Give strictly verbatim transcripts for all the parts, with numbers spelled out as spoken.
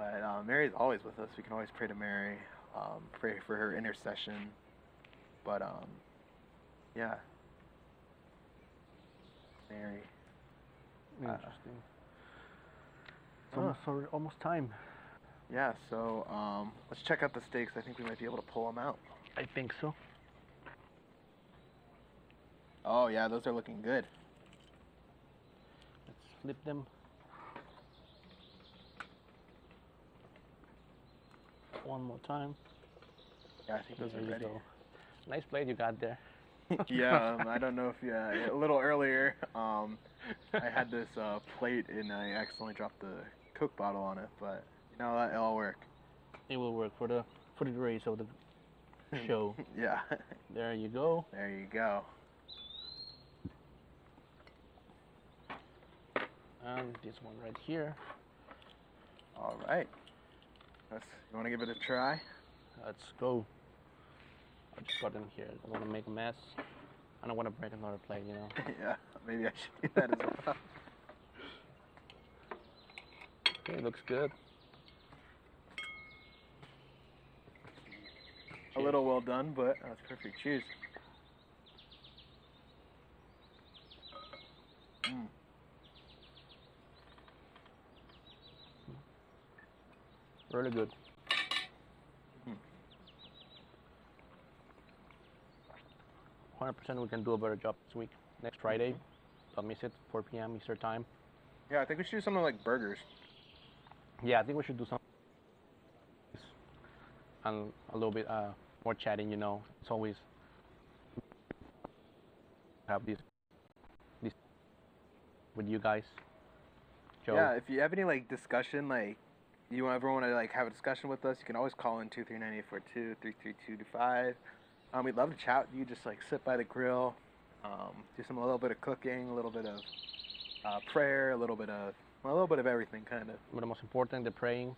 But uh, Mary's always with us. We can always pray to Mary, um, pray for her intercession. But um, yeah, Mary. Interesting. It's Uh, almost alre- almost time. Yeah, so um, let's check out the steaks. I think we might be able to pull them out. I think so. Oh yeah, those are looking good. Let's flip them. One more time. Yeah, I think those There are you ready. go. Nice plate you got there. Yeah, um, I don't know if you, uh, a little earlier, um, I had this uh, plate and I accidentally dropped the Coke bottle on it, but you know that it'll work. It will work for the for the race of the show. Yeah. There you go. There you go. And this one right here. All right. Let's, you want to give it a try? Let's go. I just got in here. I don't want to make a mess. I don't want to break another plate, you know. Yeah, maybe I should do that as well. Okay, looks good. A little well done, but that's perfect. Cheers. Mm. Really good. Mm. one hundred percent we can do a better job this week. Next Friday, don't miss it, four p m Eastern time. Yeah, I think we should do something like burgers. Yeah, I think we should do something. And a little bit uh, more chatting, you know. It's always have this, this with you guys. Joe. Yeah, if you have any like discussion, like you ever want to like have a discussion with us, you can always call in two three nine eight four two, three three two two five. Um, we'd love to chat with you. Just like sit by the grill, um, do some a little bit of cooking, a little bit of uh, prayer, a little bit of well, a little bit of everything, kind of. But the most important, the praying.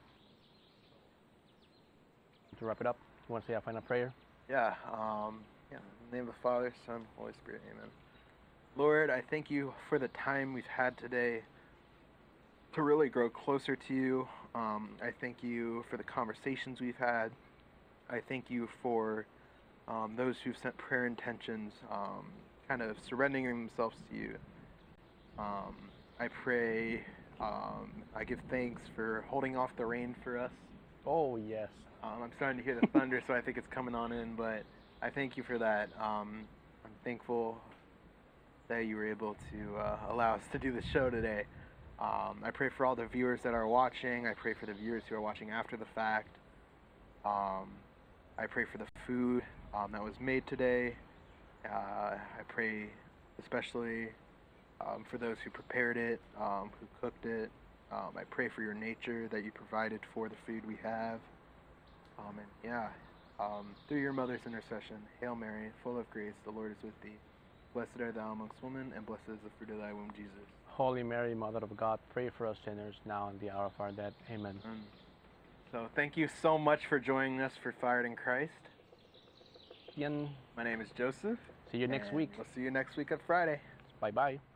To wrap it up, you want to say a final prayer? Yeah. Um, yeah. In the name of the Father, Son, Holy Spirit. Amen. Lord, I thank you for the time we've had today to really grow closer to you. Um, I thank you for the conversations we've had. I thank you for um, those who've sent prayer intentions, um, kind of surrendering themselves to you. Um, I pray, um, I give thanks for holding off the rain for us. Oh, yes. Um, I'm starting to hear the thunder, so I think it's coming on in, but I thank you for that. Um, I'm thankful that you were able to uh, allow us to do the show today. Um, I pray for all the viewers that are watching. I pray for the viewers who are watching after the fact. Um, I pray for the food um, that was made today. Uh, I pray especially um, for those who prepared it, um, who cooked it. Um, I pray for your nature that you provided for the food we have. Um, and yeah, um, through your mother's intercession, Hail Mary, full of grace, the Lord is with thee. Blessed art thou amongst women, and blessed is the fruit of thy womb, Jesus. Holy Mary, Mother of God, pray for us sinners now and the hour of our death. Amen. Um, so thank you so much for joining us for Fired in Christ. Yan. My name is Joseph. See you next and week. We'll see you next week on Friday. Bye-bye.